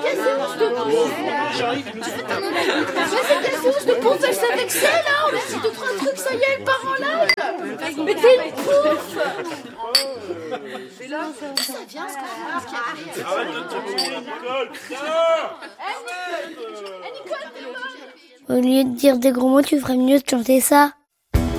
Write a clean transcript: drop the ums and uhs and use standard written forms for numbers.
quelle séance de pompe? C'est quelle séance de pompe? Elle sait avec ça, là. On a dit 2-3 trucs, ça y est, elle part en live. Mais t'es une pouffe. Et là, ça vient, ce qu'on a. Arrête de te mourir, Nicole. Nicole, t'es bonne. Au lieu de dire des gros mots, tu ferais mieux de chanter ça.